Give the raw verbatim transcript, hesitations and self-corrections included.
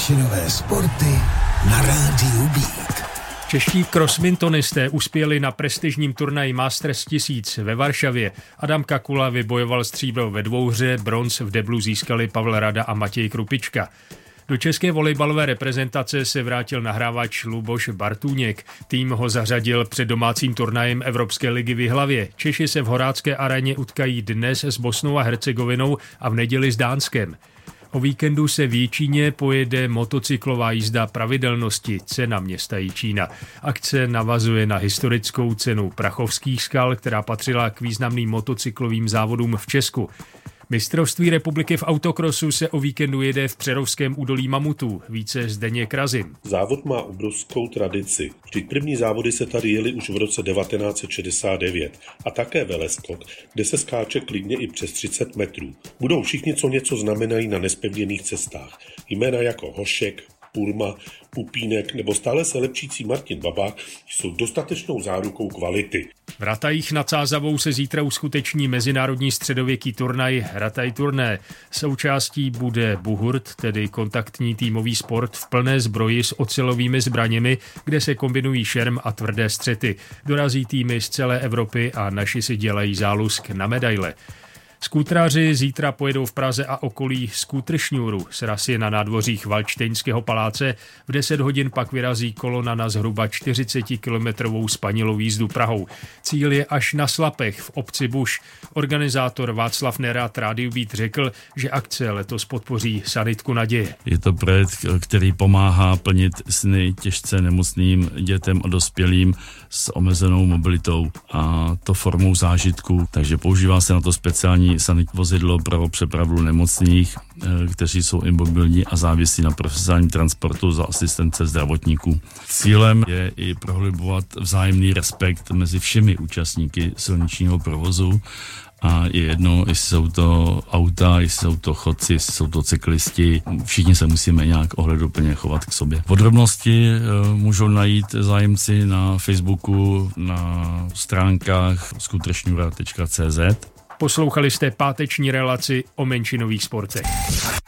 menšinové sporty na rádiu Beat. Čeští crossmintonisté uspěli na prestižním turnaji Masters tisíc ve Varšavě. Adam Kakula vybojoval stříbro ve dvouhře, bronz v deblu získali Pavel Rada a Matěj Krupička. Do české volejbalové reprezentace se vrátil nahrávač Luboš Bartůněk. Tým ho zařadil před domácím turnajem Evropské ligy v Jihlavě. Češi se v Horácké aréně utkají dnes s Bosnou a Hercegovinou a v neděli s Dánskem. O víkendu se v Jičíně pojede motocyklová jízda pravidelnosti Cena města Jičína. Akce navazuje na historickou cenu Prachovských skal, která patřila k významným motocyklovým závodům v Česku. Mistrovství republiky v autokrosu se o víkendu jede v Přerovském údolí Mamutů. Více Zdeněk Razin. Závod má obrovskou tradici. Vždyť první závody se tady jeli už v roce devatenáct set šedesát devět a také veleskok, kde se skáče klidně i přes třicet metrů. Budou všichni, co něco znamenají na nespevněných cestách. Jména jako Hošek, Purma, Pupínek nebo stále se lepšící Martin Babák jsou dostatečnou zárukou kvality. V Ratajích nad Sázavou se zítra uskuteční mezinárodní středověký turnaj Rataj turné. Součástí bude buhurt, tedy kontaktní týmový sport v plné zbroji s ocelovými zbraněmi, kde se kombinují šerm a tvrdé střety. Dorazí týmy z celé Evropy a naši si dělají zálusk na medaile. Skútráři zítra pojedou v Praze a okolí skútršňůru s rasy na nádvořích Valdštejnského paláce. V deset hodin pak vyrazí kolona na zhruba čtyřicetikilometrovou spanilou jízdu Prahou. Cíl je až na Slapech v obci Buš. Organizátor Václav Nerad Rádiu Beat řekl, že akce letos podpoří Sanitku naděje. Je to projekt, který pomáhá plnit sny těžce nemocným dětem a dospělým s omezenou mobilitou a to formou zážitku, takže používá se na to speciální sanitní vozidlo pro přepravu nemocných, kteří jsou imobilní a závisí na profesionálním transportu za asistence zdravotníků. Cílem je i prohlubovat vzájemný respekt mezi všemi účastníky silničního provozu a je jedno, jestli jsou to auta, jestli jsou to chodci, jestli jsou to cyklisti. Všichni se musíme nějak ohleduplně chovat k sobě. Podrobnosti můžou najít zájemci na Facebooku, na stránkách skútršňura tečka cé zet. Poslouchali jste páteční relaci o menšinových sportech.